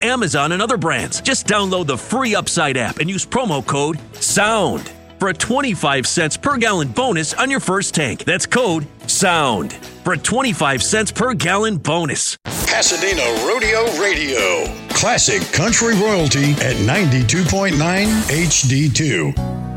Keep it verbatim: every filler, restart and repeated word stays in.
Amazon, and other brands. Just download the free Upside app and use promo code SOUND for a twenty-five cents per gallon bonus on your first tank. That's code SOUND for a twenty-five cents per gallon bonus. Pasadena Rodeo Radio. Classic country royalty at ninety-two point nine H D two.